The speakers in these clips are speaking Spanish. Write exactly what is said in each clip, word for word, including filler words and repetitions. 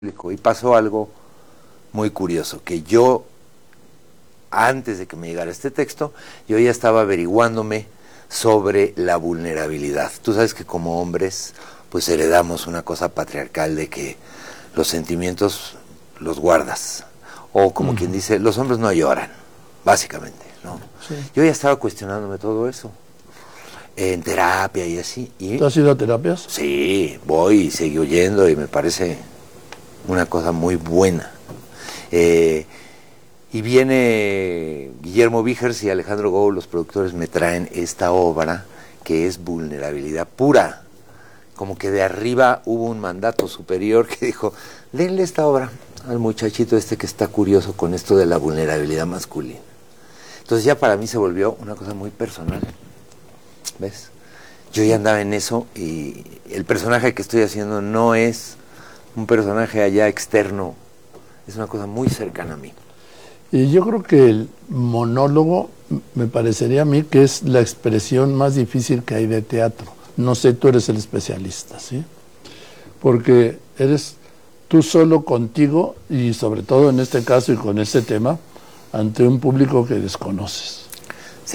Y pasó algo muy curioso, que yo, antes de que me llegara este texto, yo ya estaba averiguándome sobre la vulnerabilidad. Tú sabes que como hombres, pues heredamos una cosa patriarcal de que los sentimientos los guardas. O como uh-huh. quien dice, los hombres no lloran, básicamente, ¿no? Sí. Yo ya estaba cuestionándome todo eso, en terapia y así. Y, ¿Tú has ido a terapias? Sí, voy y sigo yendo y me parece una cosa muy buena. Eh, y viene Guillermo Vigers y Alejandro Gou, los productores, me traen esta obra que es vulnerabilidad pura. Como que de arriba hubo un mandato superior que dijo, denle esta obra al muchachito este que está curioso con esto de la vulnerabilidad masculina. Entonces ya para mí se volvió una cosa muy personal. ¿Ves? Yo ya andaba en eso y el personaje que estoy haciendo no es un personaje allá externo, es una cosa muy cercana a mí. Y yo creo que el monólogo, me parecería a mí que es la expresión más difícil que hay de teatro. No sé, tú eres el especialista, ¿sí? Porque eres tú solo contigo y sobre todo en este caso y con este tema, ante un público que desconoces. Sí.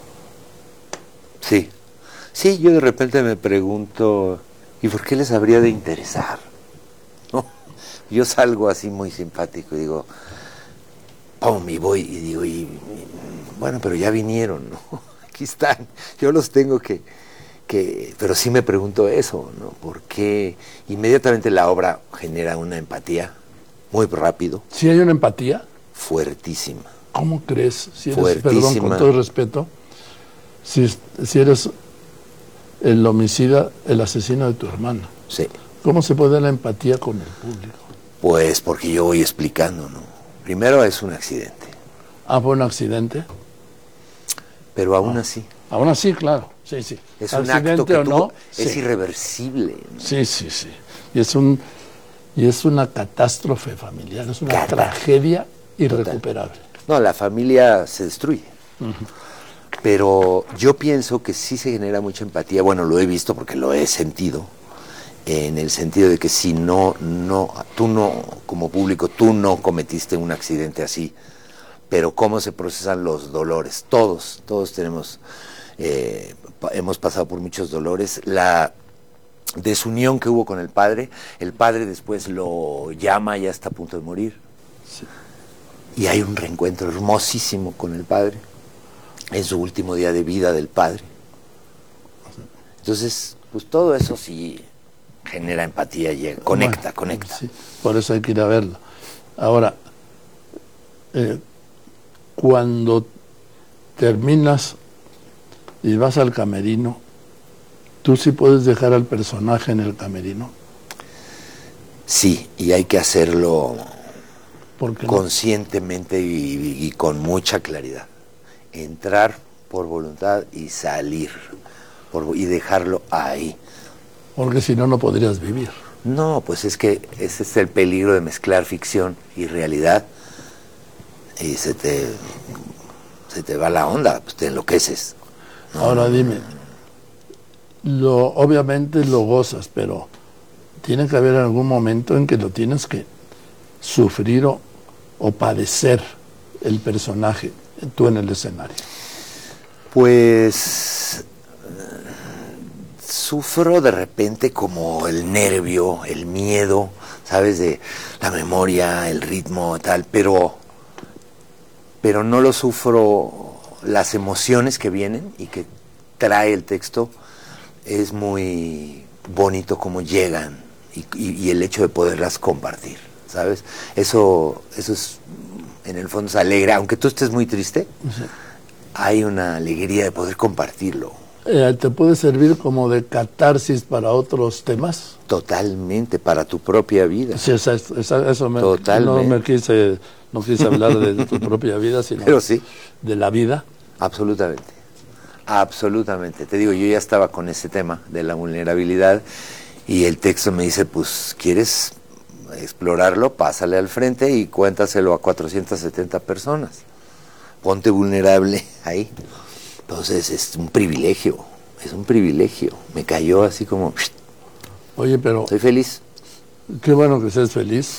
Sí. Sí, yo de repente me pregunto, ¿y por qué les habría de interesar? ¿No? Yo salgo así muy simpático y digo, pum, y voy y digo, y, y, bueno, pero ya vinieron, ¿no? Aquí están, yo los tengo que, que, pero sí me pregunto eso, ¿no? ¿Por qué inmediatamente la obra genera una empatía muy rápido? ¿Sí hay una empatía? Fuertísima. ¿Cómo crees? Si eres, perdón, con todo respeto, si, si eres el homicida, el asesino de tu hermana. Sí. ¿Cómo se puede dar la empatía con el público? Pues porque yo voy explicando, ¿no? Primero es un accidente. Ah, ¿fue un accidente? Pero aún ah. así. Aún así, claro. Sí, sí. Es un acto que o tú, no, es sí. irreversible, ¿no? Sí, sí, sí. Y es un y es una catástrofe familiar, es una Cata. tragedia irrecuperable. Total. No, la familia se destruye. Uh-huh. Pero yo pienso que sí se genera mucha empatía. Bueno, lo he visto porque lo he sentido. En el sentido de que si no, no, tú no, como público, tú no cometiste un accidente así, pero cómo se procesan los dolores. Todos, todos tenemos, eh, hemos pasado por muchos dolores. La desunión que hubo con el padre, el padre después lo llama, ya está a punto de morir. Sí. Y hay un reencuentro hermosísimo con el padre, en su último día de vida del padre. Entonces, pues todo eso sí genera empatía, llega, conecta, bueno, conecta. Sí, por eso hay que ir a verlo. Ahora, eh, cuando terminas y vas al camerino, ¿tú sí puedes dejar al personaje en el camerino? Sí, y hay que hacerlo ¿Por qué no? conscientemente y, y, y con mucha claridad. Entrar por voluntad y salir por, y dejarlo ahí. Porque si no, no podrías vivir. No, pues es que ese es el peligro de mezclar ficción y realidad y se te, se te va la onda, pues te enloqueces. No, Ahora no, dime, lo, obviamente lo gozas, pero tiene que haber algún momento en que lo tienes que sufrir o, o padecer el personaje, tú en el escenario. Pues sufro de repente como el nervio, el miedo, ¿sabes? De la memoria, el ritmo, tal, pero, pero no lo sufro, las emociones que vienen y que trae el texto, es muy bonito como llegan y, y, y el hecho de poderlas compartir, ¿sabes? Eso, eso es, en el fondo es alegre, aunque tú estés muy triste, sí. Hay una alegría de poder compartirlo. Eh, ¿Te puede servir como de catarsis para otros temas? Totalmente, para tu propia vida. Sí, esa, esa, eso me, Totalmente. No me quise, no quise hablar de tu propia vida, sino Pero sí. de la vida. Absolutamente, absolutamente. Te digo, yo ya estaba con ese tema de la vulnerabilidad y el texto me dice, pues, ¿quieres explorarlo? Pásale al frente y cuéntaselo a cuatrocientas setenta personas. Ponte vulnerable ahí. Entonces es un privilegio, es un privilegio. Me cayó así como... Oye, pero... Estoy feliz. Qué bueno que seas feliz.